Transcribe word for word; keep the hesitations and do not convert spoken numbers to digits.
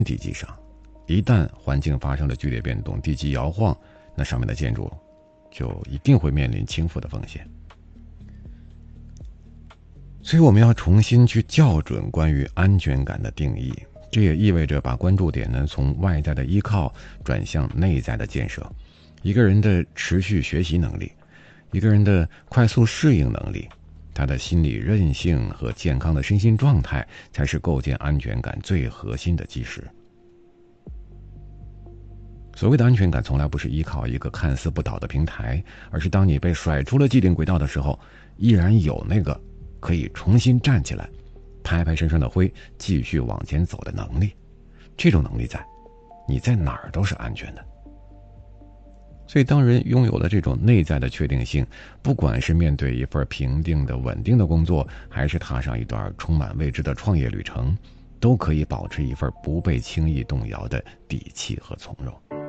地基上，一旦环境发生了剧烈变动，地基摇晃，那上面的建筑就一定会面临倾覆的风险。所以我们要重新去校准关于安全感的定义，这也意味着把关注点呢从外在的依靠转向内在的建设。一个人的持续学习能力，一个人的快速适应能力，他的心理韧性和健康的身心状态，才是构建安全感最核心的基石。所谓的安全感从来不是依靠一个看似不倒的平台，而是当你被甩出了既定轨道的时候，依然有那个可以重新站起来，拍拍身上的灰，继续往前走的能力。这种能力在，你在哪儿都是安全的。所以当人拥有了这种内在的确定性，不管是面对一份平定的稳定的工作，还是踏上一段充满未知的创业旅程，都可以保持一份不被轻易动摇的底气和从容。